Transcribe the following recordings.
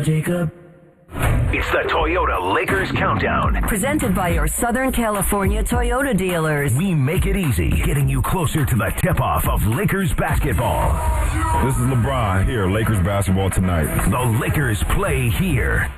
Jacob. It's the Toyota Lakers Countdown. Presented by your Southern California Toyota dealers. We make it easy, getting you closer to the tip-off of Lakers basketball. This is LeBron here, Lakers basketball tonight. The Lakers play here.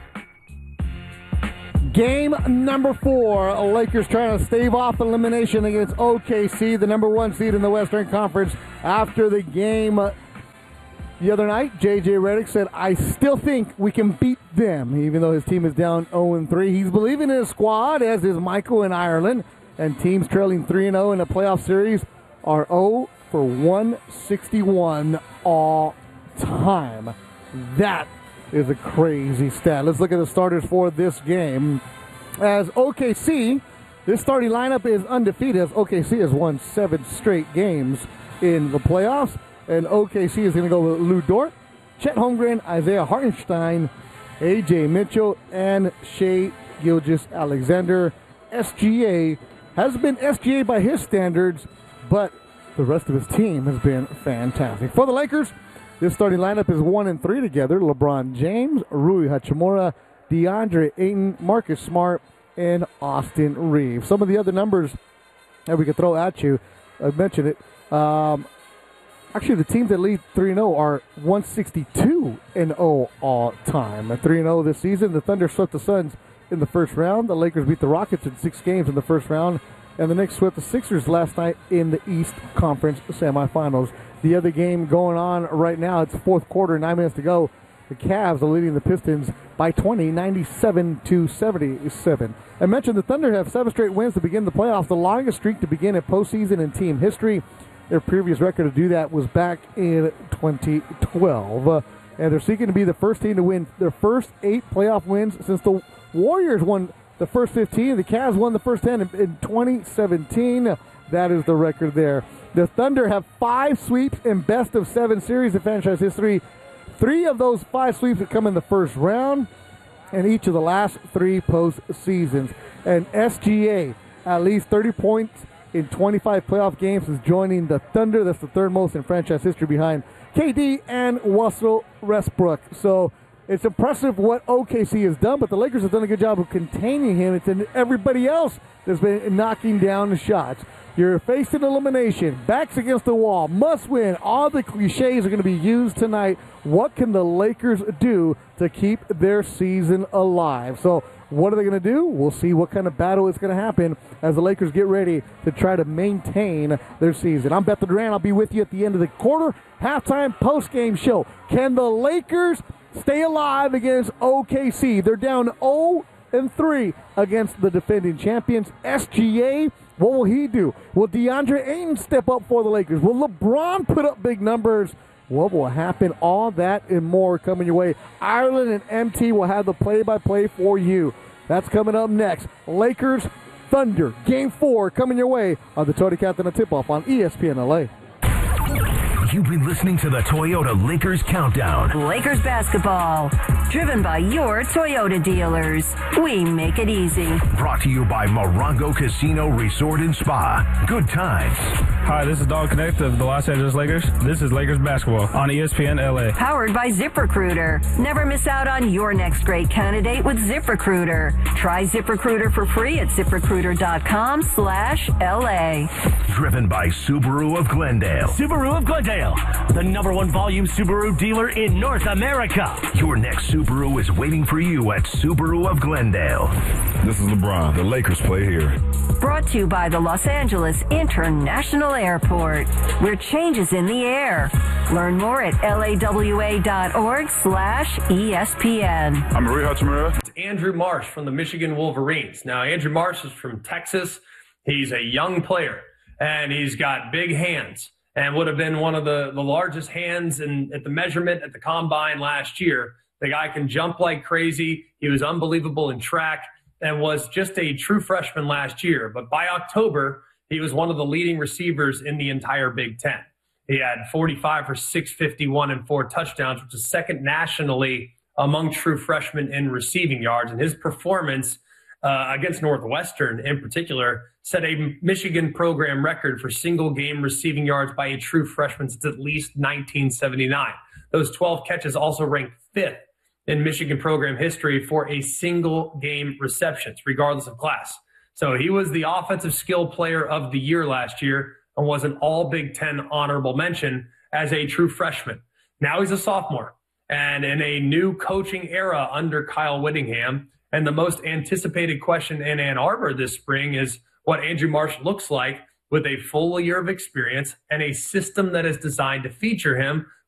Game number 4, Lakers trying to stave off elimination against OKC, the number 1 seed in the Western Conference. After the game the other night, J.J. Redick said, I still think we can beat them, even though his team is down 0-3. He's believing in his squad, as is Michael in Ireland, and teams trailing 3-0 in the playoff series are 0 for 161 all time. That is a crazy stat. Let's look at the starters for this game. As OKC, this starting lineup is undefeated, as OKC has won 7 straight games in the playoffs. And OKC is going to go with Lou Dort, Chet Holmgren, Isaiah Hartenstein, A.J. Mitchell, and Shai Gilgeous-Alexander. SGA has been SGA by his standards, but the rest of his team has been fantastic. For the Lakers, this starting lineup is 1-3 together. LeBron James, Rui Hachimura, DeAndre Ayton, Marcus Smart, and Austin Reeves. Some of the other numbers that we could throw at you, I mentioned it. Actually, the teams that lead 3-0 are 162-0 all time. At 3-0 this season, the Thunder swept the Suns in the first round. The Lakers beat the Rockets in 6 games in the first round. And the Knicks swept the Sixers last night in the East Conference semifinals. The other game going on right now, it's fourth quarter, 9 minutes to go. The Cavs are leading the Pistons by 20, 97-77. I mentioned the Thunder have 7 straight wins to begin the playoffs, the longest streak to begin a postseason in team history. Their previous record to do that was back in 2012. And they're seeking to be the first team to win their first 8 playoff wins since the Warriors won the first 15. The Cavs won the first 10 in 2017. That is the record there. The Thunder have 5 sweeps in best-of-7 series in franchise history. 3 of those 5 sweeps have come in the first round, and each of the last 3 postseasons. And SGA, at least 30 points in 25 playoff games, is joining the Thunder. That's the 3rd most in franchise history behind KD and Russell Westbrook. So it's impressive what OKC has done, but the Lakers have done a good job of containing him. It's everybody else that's been knocking down the shots. You're facing elimination, backs against the wall, must win. All the cliches are going to be used tonight. What can the Lakers do to keep their season alive? So what are they going to do? We'll see what kind of battle is going to happen as the Lakers get ready to try to maintain their season. I'm Beth Duran. I'll be with you at the end of the quarter, halftime, post-game show. Can the Lakers stay alive against OKC? They're down 0-3 against the defending champions. SGA, what will he do? Will DeAndre Ayton step up for the Lakers? Will LeBron put up big numbers? What will happen? All that and more coming your way. Ireland and MT will have the play-by-play for you. That's coming up next. Lakers, Thunder, Game 4 coming your way on the Toyota Captain Tip-Off on ESPN LA. You've been listening to the Toyota Lakers Countdown. Lakers basketball, driven by your Toyota dealers. We make it easy. Brought to you by Morongo Casino Resort and Spa. Good times. Hi, this is Don Connect of the Los Angeles Lakers. This is Lakers basketball on ESPN LA. Powered by ZipRecruiter. Never miss out on your next great candidate with ZipRecruiter. Try ZipRecruiter for free at ZipRecruiter.com/LA. Driven by Subaru of Glendale. Subaru of Glendale, the #1 volume Subaru dealer in North America. Your next Subaru is waiting for you at Subaru of Glendale. This is LeBron. The Lakers play here. Brought to you by the Los Angeles International Airport, where change is in the air. Learn more at lawa.org/ESPN. I'm Rui Hachimura. It's Andrew Marsh from the Michigan Wolverines. Now, Andrew Marsh is from Texas. He's a young player, and he's got big hands and would have been one of the largest hands at the measurement at the combine last year. The guy can jump like crazy. He was unbelievable in track and was just a true freshman last year. But by October, he was one of the leading receivers in the entire Big Ten. He had 45 for 651 and 4 touchdowns, which is second nationally among true freshmen in receiving yards. And his performance against Northwestern in particular set a Michigan program record for single game receiving yards by a true freshman since at least 1979. Those 12 catches also ranked 5th in Michigan program history for a single game receptions, regardless of class. So he was the offensive skill player of the year last year and was an all Big Ten honorable mention as a true freshman. Now he's a sophomore and in a new coaching era under Kyle Whittingham. And the most anticipated question in Ann Arbor this spring is what Andrew Marsh looks like with a full year of experience and a system that is designed to feature him